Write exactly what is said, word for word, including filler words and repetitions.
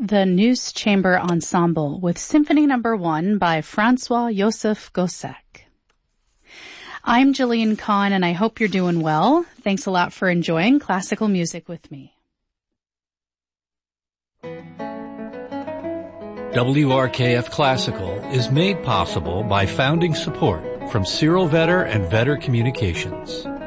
the Neuse Chamber Ensemble with Symphony Number One by Francois-Joseph Gossec. I'm Jillian Kahn, and I hope you're doing well. Thanks a lot for enjoying classical music with me. W R K F Classical is made possible by founding support from Cyril Vetter and Vetter Communications.